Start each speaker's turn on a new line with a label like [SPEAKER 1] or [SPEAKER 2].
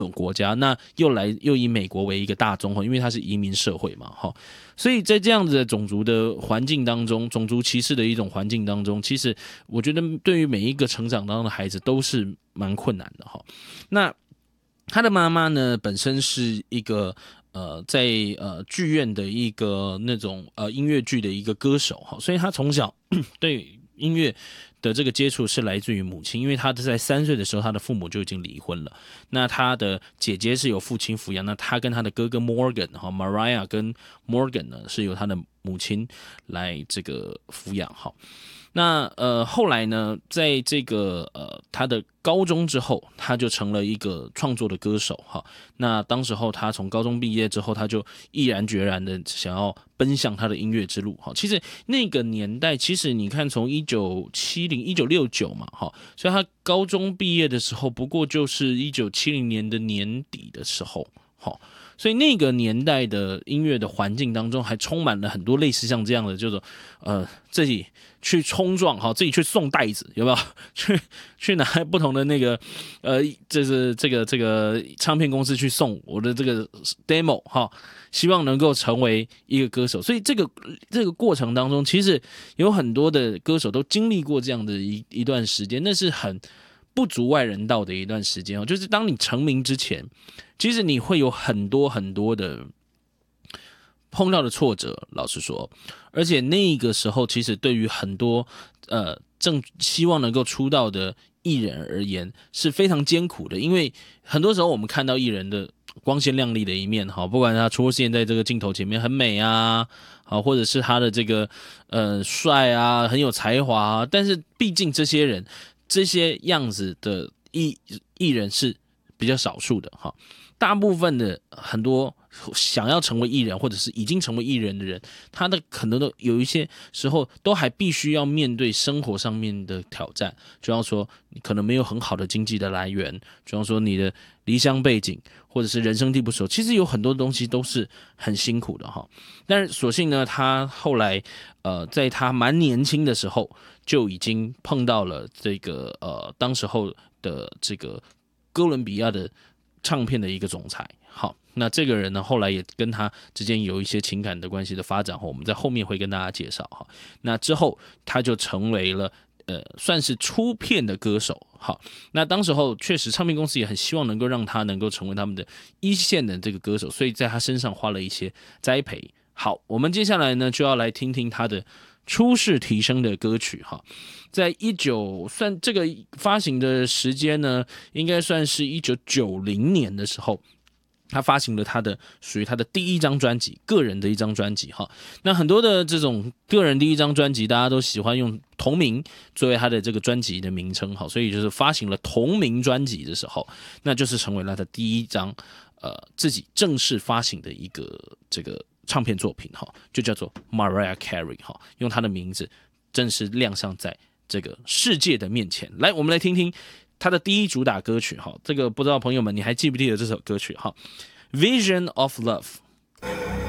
[SPEAKER 1] 国家，那又以美国为一个大宗，因为它是移民社会嘛，所以在这样子的种族的环境当中，种族歧视的一种环境当中，其实我觉得对于每一个成长当中的孩子都是蛮困难的。那他的妈妈呢，本身是一个在剧院的一个那种音乐剧的一个歌手，所以他从小对音乐的这个接触是来自于母亲，因为他在3岁的时候，他的父母就已经离婚了。那他的姐姐是由父亲抚养，那他跟他的哥哥 Morgan，Mariah 跟 Morgan 呢是由他的母亲来这个抚养。那后来呢，在这个他的高中之后，他就成了一个创作的歌手。那当时候他从高中毕业之后，他就毅然决然的想要奔向他的音乐之路。其实那个年代，其实你看从1969嘛，所以他高中毕业的时候，不过就是1970年的年底的时候。所以那个年代的音乐的环境当中，还充满了很多类似像这样的，就是自己去冲撞，自己去送袋子，有没有？去拿不同的那个这个唱片公司去送我的这个 demo 希望能够成为一个歌手。所以这个过程当中，其实有很多的歌手都经历过这样的一段时间，那是很不足外人道的一段时间。就是当你成名之前，其实你会有很多很多的碰到的挫折，老实说，而且那个时候其实对于很多正希望能够出道的艺人而言是非常艰苦的，因为很多时候我们看到艺人的光鲜亮丽的一面，不管他出现在这个镜头前面很美啊，或者是他的这个帅啊，很有才华啊，但是毕竟这些人这些样子的艺人是比较少数的。大部分的很多想要成为艺人或者是已经成为艺人的人，他的可能都有一些时候都还必须要面对生活上面的挑战，就像说你可能没有很好的经济的来源，就像说你的离乡背景或者是人生地不熟，其实有很多东西都是很辛苦的。但是所幸呢，他后来在他蛮年轻的时候就已经碰到了这个当时候的这个哥伦比亚的唱片的一个总裁。那这个人呢，后来也跟他之间有一些情感的关系的发展，我们在后面会跟大家介绍。那之后他就成为了算是出片的歌手。那当时候确实唱片公司也很希望能够让他能够成为他们的一线的这个歌手，所以在他身上花了一些栽培。好，我们接下来呢就要来听听他的初试提升的歌曲。在算这个发行的时间呢，应该算是1990年的时候，他发行了属于他的第一张专辑，个人的一张专辑。那很多的这种个人第一张专辑，大家都喜欢用同名作为他的这个专辑的名称，所以就是发行了同名专辑的时候，那就是成为了他第一张自己正式发行的一个这个唱片作品，就叫做 Mariah Carey， 用他的名字正式亮相在这个世界的面前。来，我们来听听他的第一主打歌曲。这个不知道朋友们你还记不记得这首歌曲？ Vision of Love。